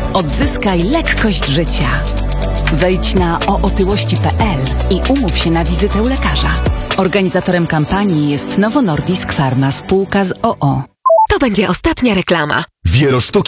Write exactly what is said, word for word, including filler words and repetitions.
Odzyskaj lekkość życia. Wejdź na o otyłości kropka p l i umów się na wizytę u lekarza. Organizatorem kampanii jest Novo Nordisk Pharma, spółka z o o. To będzie ostatnia reklama. Wielosztuki